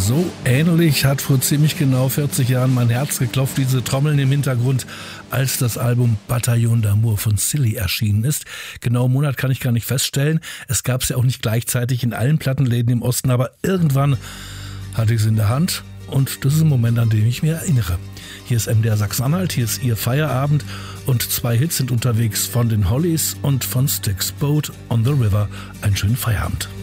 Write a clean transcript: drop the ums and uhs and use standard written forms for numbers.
So ähnlich hat vor ziemlich genau 40 Jahren mein Herz geklopft, diese Trommeln im Hintergrund, als das Album Bataillon d'Amour von Silly erschienen ist. Genau einen Monat kann ich gar nicht feststellen. Es gab es ja auch nicht gleichzeitig in allen Plattenläden im Osten, aber irgendwann hatte ich es in der Hand und das ist ein Moment, an den ich mich erinnere. Hier ist MDR Sachsen-Anhalt, hier ist Ihr Feierabend und 2 Hits sind unterwegs von den Hollies und von Styx, Boat on the River. Einen schönen Feierabend.